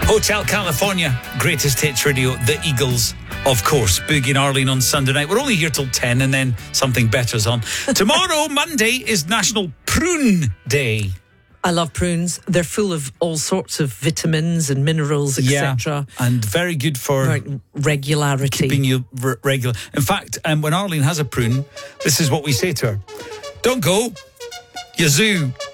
Hotel California, greatest hits radio, The Eagles, of course. Boogie and Arlene on Sunday night. We're only here till 10 and then something better's on. Tomorrow, Monday, is National Prune Day. I love prunes. They're full of all sorts of vitamins and minerals, etc. Yeah, and very good for regularity. Keeping you regular. In fact, when Arlene has a prune, this is what we say to her. Don't go. Yazoo.